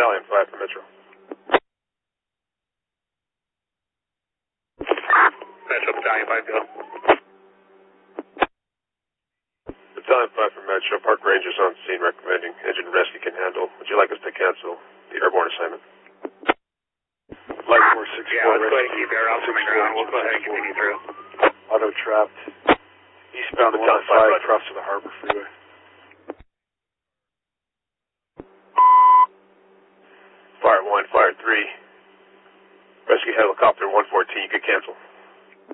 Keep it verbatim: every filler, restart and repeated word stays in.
Battalion five for Metro. Metro Battalion five, go. Battalion five for Metro. Park Rangers on scene recommending engine rescue can handle. Would you like us to cancel the airborne assignment? Light four six Yeah, four. let's go ahead and keep air out from the ground. We'll go ahead and continue through. Auto trapped. Eastbound one oh five across to the Harbor Freeway. Fire one, fire three. Rescue helicopter one fourteen, you could cancel.